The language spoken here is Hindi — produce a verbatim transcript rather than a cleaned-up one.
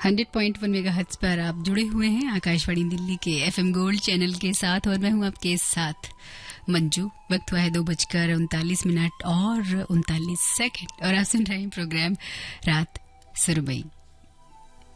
हंड्रेड पॉइंट वन मेगाहर्ट्ज पर आप जुड़े हुए हैं आकाशवाणी दिल्ली के एफएम गोल्ड चैनल के साथ और मैं हूं आपके साथ मंजू। वक्त हुआ है दो बजकर उनतालीस मिनट और उनतालीस सेकंड और आप सुन रहे हैं प्रोग्राम रात सुरमई।